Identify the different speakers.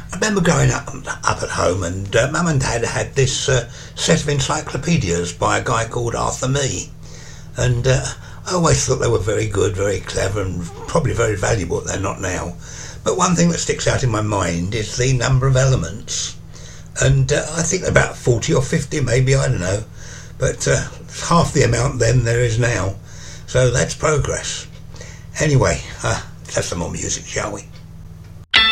Speaker 1: I remember growing up at home, and Mum and Dad had this set of encyclopedias by a guy called Arthur Mee, and I always thought they were very good, very clever, and probably very valuable. They're not now. But one thing that sticks out in my mind is the number of elements, and I think about 40 or 50 maybe, I don't know, but half the amount then there is now, so that's progress. Anyway, let's have some more music, shall we?